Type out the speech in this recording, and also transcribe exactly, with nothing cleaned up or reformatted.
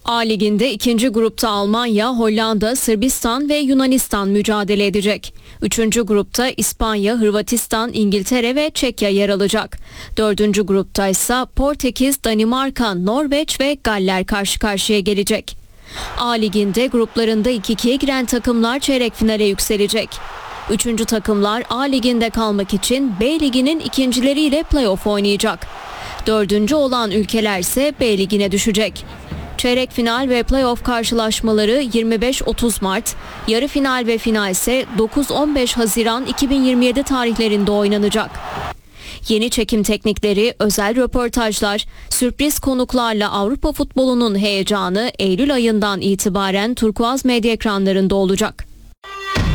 A Ligi'nde ikinci grupta Almanya, Hollanda, Sırbistan ve Yunanistan mücadele edecek. Üçüncü grupta İspanya, Hırvatistan, İngiltere ve Çekya yer alacak. Dördüncü grupta ise Portekiz, Danimarka, Norveç ve Galler karşı karşıya gelecek. A Ligi'nde gruplarında iki ikiye giren takımlar çeyrek finale yükselecek. Üçüncü takımlar A Ligi'nde kalmak için B Ligi'nin ikincileriyle play-off oynayacak. Dördüncü olan ülkeler ise B Ligi'ne düşecek. Çeyrek final ve play-off karşılaşmaları yirmi beş otuz Mart, yarı final ve final ise dokuz on beş Haziran iki bin yirmi yedi tarihlerinde oynanacak. Yeni çekim teknikleri, özel röportajlar, sürpriz konuklarla Avrupa futbolunun heyecanı Eylül ayından itibaren Turkuaz medya ekranlarında olacak.